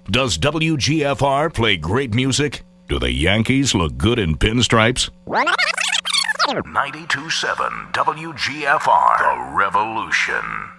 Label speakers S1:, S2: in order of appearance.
S1: Does WGFR play great music? Do the Yankees look good in pinstripes? 92.7 WGFR, The Revolution.